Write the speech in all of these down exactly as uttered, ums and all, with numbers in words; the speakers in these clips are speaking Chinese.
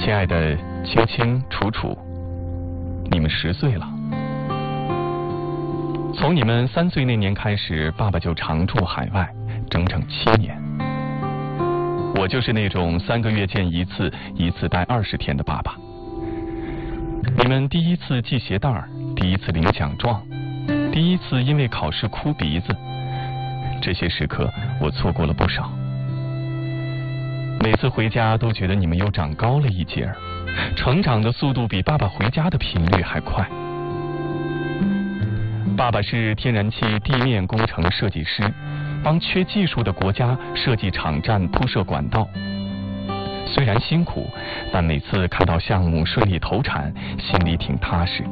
亲爱的青青、楚楚，你们十岁了。从你们三岁那年开始，爸爸就常驻海外，整整七年。我就是那种三个月见一次，一次待二十天的爸爸。你们第一次系鞋带儿，第一次领奖状，第一次因为考试哭鼻子，这些时刻我错过了不少。每次回家都觉得你们又长高了一截儿，成长的速度比爸爸回家的频率还快。爸爸是天然气地面工程设计师，帮缺技术的国家设计场站铺设管道。虽然辛苦，但每次看到项目顺利投产，心里挺踏实。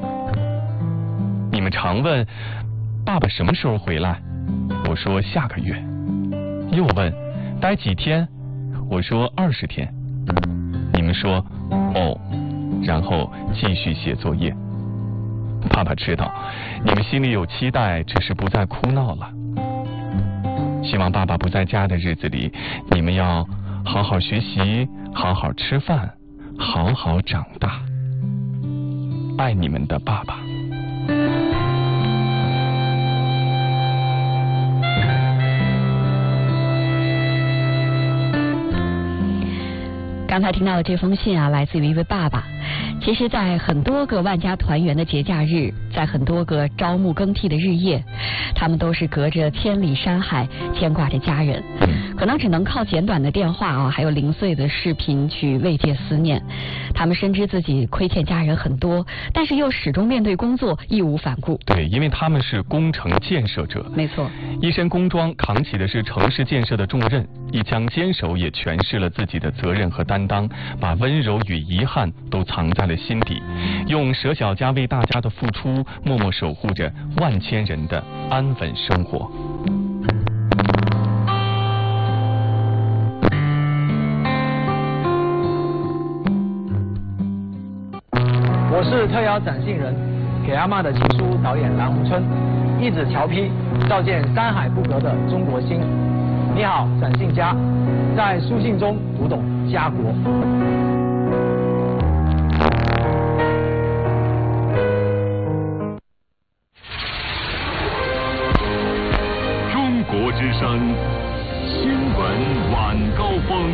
你们常问爸爸什么时候回来，我说下个月。又问待几天，我说二十天。你们说哦，然后继续写作业。爸爸知道你们心里有期待，只是不再哭闹了。希望爸爸不在家的日子里，你们要好好学习，好好吃饭，好好长大。爱你们的爸爸。 刚才听到的这封信啊，来自于一位爸爸。其实在很多个万家团圆的节假日，在很多个朝暮更替的日夜，他们都是隔着千里山海牵挂着家人，可能只能靠简短的电话啊，还有零碎的视频去慰藉思念。他们深知自己亏欠家人很多，但是又始终面对工作义无反顾。 对，因为他们是工程建设者。 没错， 一身工装，扛起的是城市建设的重任，一腔坚守也诠释了自己的责任和担当，把温柔与遗憾都藏在了心底，用舍小家为大家的付出，默默守护着万千人的安稳生活。 我是特邀展信人，给阿嬷的情书导演蓝洪春，一纸侨批，照见山海不隔的中国心。你好，展信家，在书信中读懂家国。 中国之声，新闻晚高峰。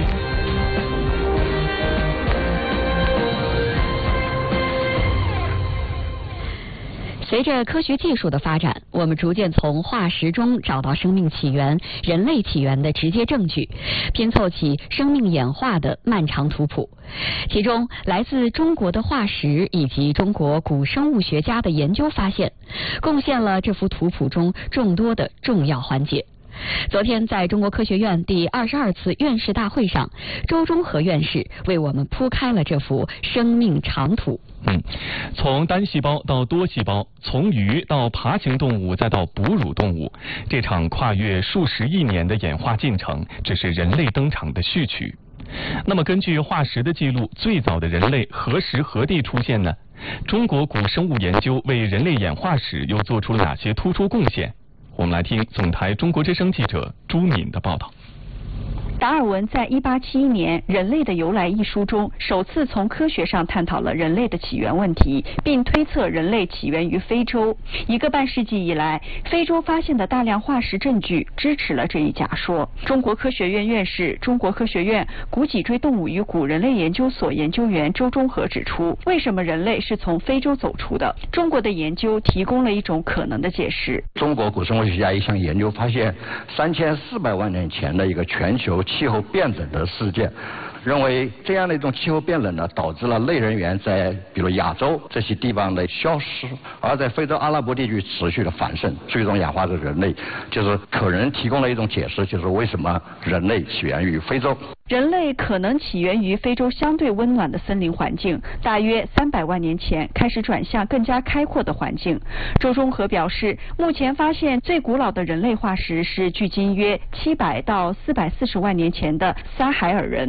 随着科学技术的发展，我们逐渐从化石中找到生命起源、人类起源的直接证据，拼凑起生命演化的漫长图谱。其中，来自中国的化石以及中国古生物学家的研究发现，贡献了这幅图谱中众多的重要环节。昨天，在中国科学院第二十二次院士大会上，周忠和院士为我们铺开了这幅生命长图。 嗯，从单细胞到多细胞，从鱼到爬行动物，再到哺乳动物，这场跨越数十亿年的演化进程，只是人类登场的序曲。那么，根据化石的记录，最早的人类何时何地出现呢？中国古生物研究为人类演化史又做出了哪些突出贡献？我们来听总台中国之声记者朱敏的报道。 达尔文在一八七一年《人类的由来》一书中，首次从科学上探讨了人类的起源问题，并推测人类起源于非洲。一个半世纪以来，非洲发现的大量化石证据支持了这一假说。中国科学院院士、中国科学院古脊椎动物与古人类研究所研究员周忠和指出，为什么人类是从非洲走出的？中国的研究提供了一种可能的解释。 中国古生物学家一项研究发现，三千四百万年前的一个全球气候变冷的事件，认为这样的一种气候变冷呢，导致了类人猿在比如亚洲这些地方的消失，而在非洲阿拉伯地区持续的繁盛，最终演化的人类，就是可能提供了一种解释，就是为什么人类起源于非洲。 人类可能起源于非洲相对温暖的森林环境，大约三百万年前开始转向更加开阔的环境。周忠和表示，目前发现最古老的人类化石是距今约七百到四百四十万年前的撒海尔人，原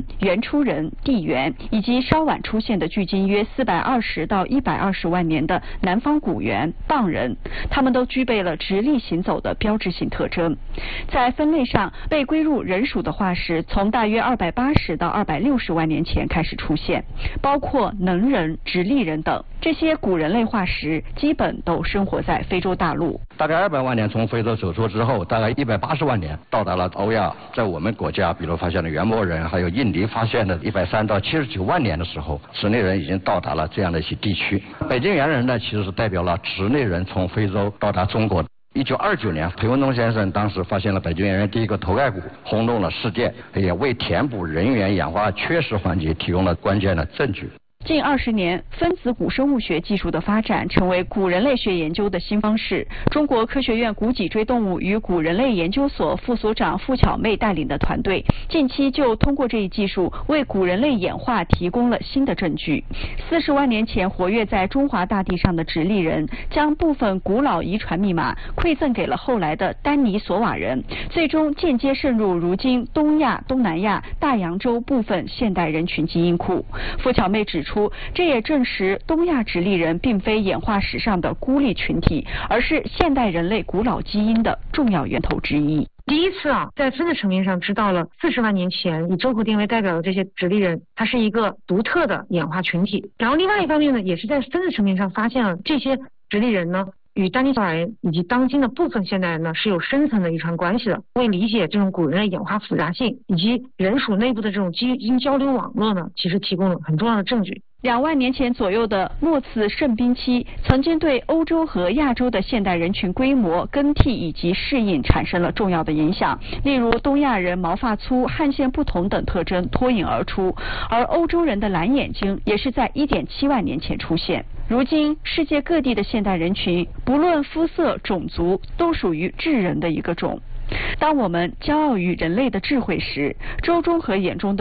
初人、地猿，以及稍晚出现的距今约四百二十到一百二十万年的南方古猿、蚌人，它们都具备了直立行走的标志性特征。在分类上，被归入人属的化石从大约二百八十到二百六十万年前开始出现，包括能人、直立人等。这些古人类化石基本都生活在非洲大陆。 大概二百万年从非洲走出之后，大概一百八十万年到达了欧亚。在我们国家，比如发现了原谟人，还有印尼发现的一百三到七十九万年的时候，直立人已经到达了这样的一些地区。北京猿人呢，其实是代表了直立人从非洲到达中国。一九二九年，裴文东先生当时发现了北京猿人第一个头盖骨，轰动了世界，也为填补人猿演化缺失环节提供了关键的证据。 近二十年，分子古生物学技术的发展成为古人类学研究的新方式。中国科学院古脊椎动物与古人类研究所副所长傅巧妹带领的团队，近期就通过这一技术为古人类演化提供了新的证据。四十万年前活跃在中华大地上的直立人，将部分古老遗传密码馈赠给了后来的丹尼索瓦人，最终间接渗入如今东亚、东南亚、大洋洲部分现代人群基因库。傅巧妹指出，这也证实东亚直立人并非演化史上的孤立群体，而是现代人类古老基因的重要源头之一。 第一次啊，在分子层面上知道了四十万年前以周口店为代表的这些直立人，它是一个独特的演化群体。然后另外一方面呢，也是在分子层面上发现了这些直立人呢，与丹尼索瓦人以及当今的部分现代人呢是有深层的遗传关系的。为理解这种古人类演化复杂性以及人属内部的这种基因交流网络呢，其实提供了很重要的证据。 两万年前左右的末次盛冰期，曾经对欧洲和亚洲的现代人群规模、更替以及适应产生了重要的影响。例如，东亚人毛发粗、汗腺不同等特征脱颖而出，而欧洲人的蓝眼睛也是在 一点七万年前出现。如今，世界各地的现代人群，不论肤色、种族，都属于智人的一个种。当我们骄傲于人类的智慧时，周中和眼中的